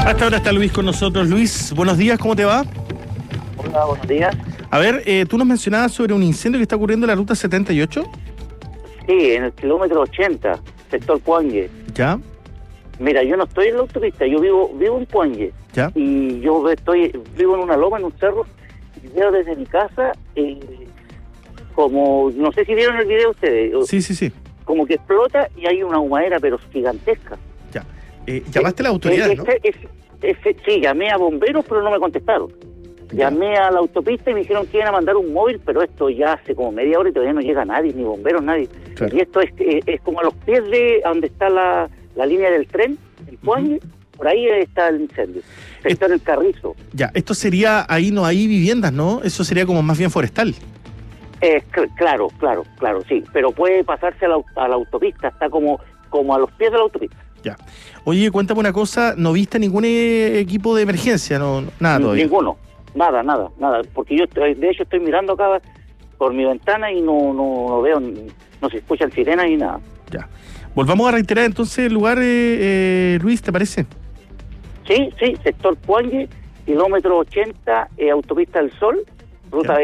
Hasta ahora está Luis con nosotros. Luis, buenos días, ¿cómo te va? Hola, buenos días. A ver, tú nos mencionabas sobre un incendio que está ocurriendo en la ruta 78. Sí, en el kilómetro 80, sector Puangue. ¿Ya? Mira, yo no estoy en la autopista, yo vivo en Puangue. ¿Ya? Y yo vivo en una loma, en un cerro, y veo desde mi casa, como, no sé si vieron el video ustedes. Sí. Como que explota y hay una humadera, pero gigantesca. Ya. ¿Llamaste a la autoridad, no? Sí, llamé a bomberos, pero no me contestaron. Ya. Llamé a la autopista y me dijeron que iban a mandar un móvil, pero esto ya hace como media hora y todavía no llega nadie, ni bomberos, nadie. Claro. Y esto es como a los pies de donde está la línea del tren, el Puangue, por ahí está el incendio. Sector El Carrizo. Ya, esto sería, ahí no hay viviendas, ¿no? Eso sería como más bien forestal. Claro, sí, pero puede pasarse a la autopista, está como a los pies de la autopista. Ya. Oye, cuéntame una cosa, ¿no viste ningún equipo de emergencia? No, nada todavía. Ninguno, nada, porque yo de hecho estoy mirando acá por mi ventana y no veo, no se escuchan sirenas ni nada. Ya. Volvamos a reiterar entonces el lugar, Luis, ¿te parece? Sí, sector Puangue, kilómetro 80, autopista del Sol, ruta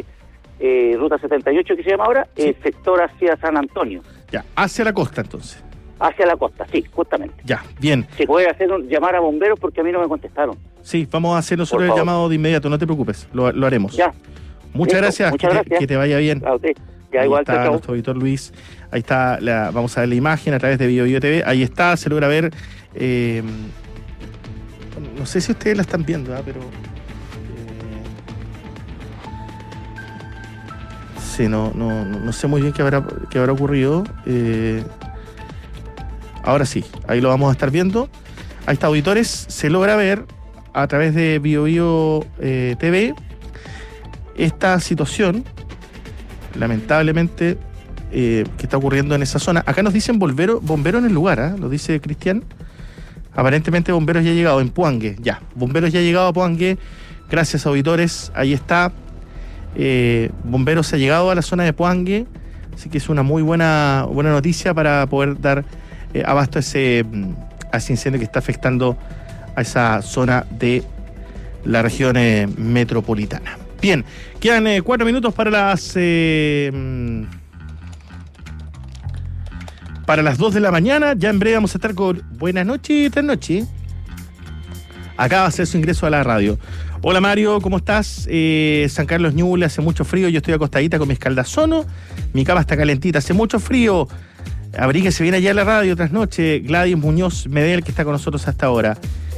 78 que se llama ahora, Sí. Sector hacia San Antonio. Ya, hacia la costa entonces. Hacia la costa, sí, justamente. Ya, bien. Se puede llamar a bomberos porque a mí no me contestaron. Sí, vamos a hacer nosotros Por el favor. llamado de inmediato, no te preocupes, lo haremos. Ya. Muchas Listo, gracias, muchas gracias. Que te vaya bien. A usted. Ya Ahí igual, está chao. nuestro auditor Luis. Ahí está, vamos a ver la imagen a través de BioBio TV. Ahí está, se logra ver. No sé si ustedes la están viendo, pero. Sí, no sé muy bien qué habrá ocurrido. Ahora sí, ahí lo vamos a estar viendo. Ahí está, auditores, se logra ver a través de BioBio TV esta situación, lamentablemente, que está ocurriendo en esa zona. Acá nos dicen bombero en el lugar, nos dice Cristian. Aparentemente bomberos ya han llegado en Puangue. Ya, bomberos ya han llegado a Puangue. Gracias, auditores. Ahí está. Bomberos ha llegado a la zona de Puangue. Así que es una muy buena noticia para poder dar abasto a ese incendio que está afectando a esa zona de la región metropolitana. Bien, quedan 4 minutos para las 2 de la mañana. Ya en breve vamos a estar con Buenas noches, Tres Noches. Acá va a hacer su ingreso a la radio. Hola Mario, ¿cómo estás? San Carlos Ñuble, hace mucho frío. Yo estoy acostadita con mi escaldazono. Mi cama está calentita, hace mucho frío. Abríguese bien allá a la radio, Tres Noches. Gladys Muñoz Medel, que está con nosotros hasta ahora.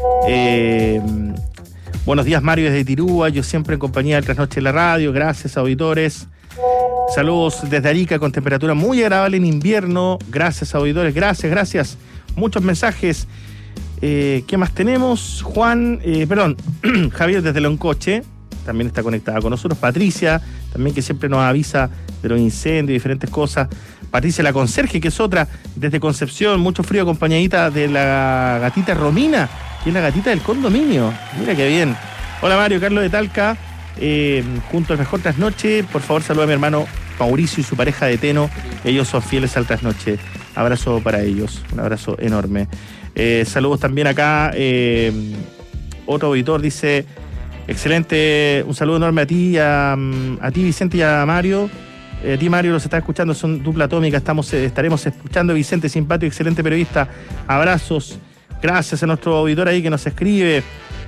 Buenos días, Mario, desde Tirúa. Yo siempre en compañía del Tres Noches de la radio. Gracias, auditores. Saludos desde Arica con temperatura muy agradable en invierno. Gracias, auditores. Gracias. Muchos mensajes. ¿Qué más tenemos? Javier desde Loncoche también está conectada con nosotros. Patricia, también, que siempre nos avisa de los incendios y diferentes cosas. Patricia, la conserje, que es otra, desde Concepción. Mucho frío, acompañadita de la gatita Romina, que es la gatita del condominio. Mira qué bien. Hola Mario, Carlos de Talca, junto al mejor Trasnoche. Por favor, saluda a mi hermano Mauricio y su pareja de Teno. Ellos son fieles al Trasnoche. Abrazo para ellos, un abrazo enorme. Saludos también acá. Otro auditor dice: excelente, un saludo enorme a ti, a ti Vicente y a Mario. A ti Mario, los está escuchando, son dupla atómica. Estaremos escuchando a Vicente, simpático, excelente periodista. Abrazos. Gracias a nuestro auditor ahí que nos escribe.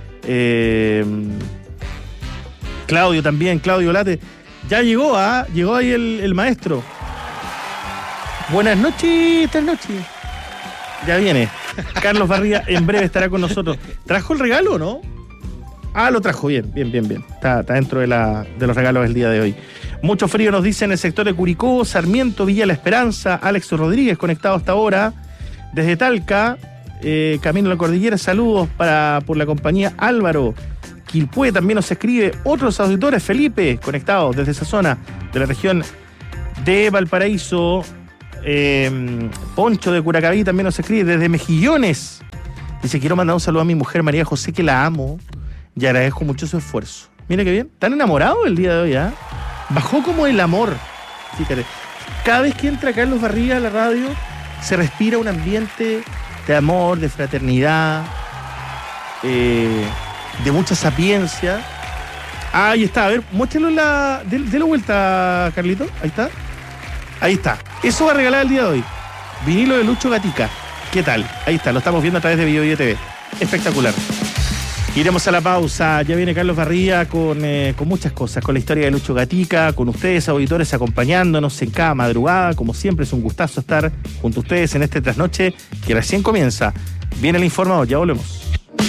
Claudio también, Claudio Late. Ya llegó ahí el maestro. Buenas noches, Tres Noches. Ya viene. Carlos Barría en breve estará con nosotros. ¿Trajo el regalo o no? Lo trajo, bien. Está dentro de los regalos del día de hoy. Mucho frío nos dice en el sector de Curicó, Sarmiento, Villa La Esperanza. Alex Rodríguez conectado hasta ahora. Desde Talca, camino a la cordillera, saludos por la compañía Álvaro. Quilpué también nos escribe. Otros auditores, Felipe, conectados desde esa zona de la región de Valparaíso. Poncho de Curacaví también nos escribe desde Mejillones. Dice: quiero mandar un saludo a mi mujer María José, que la amo y agradezco mucho su esfuerzo. Mira qué bien, están enamorados el día de hoy, ¿eh? Bajó como el amor. Fíjate, cada vez que entra Carlos Barría a la radio se respira un ambiente de amor, de fraternidad. de mucha sapiencia. Ahí está, a ver, muéstralo dele vuelta, Carlito. Ahí está. Ahí está. Eso va a regalar el día de hoy. Vinilo de Lucho Gatica. ¿Qué tal? Ahí está, lo estamos viendo a través de Video TV. Espectacular. Iremos a la pausa. Ya viene Carlos Barría con muchas cosas, con la historia de Lucho Gatica, con ustedes, auditores, acompañándonos en cada madrugada. Como siempre, es un gustazo estar junto a ustedes en este trasnoche que recién comienza. Viene el informador, ya volvemos.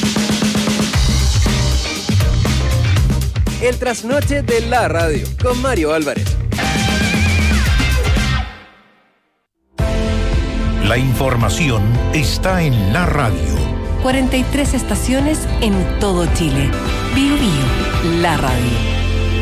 El trasnoche de la radio, con Mario Álvarez. La información está en la radio. 43 estaciones en todo Chile. Bio Bio, la radio.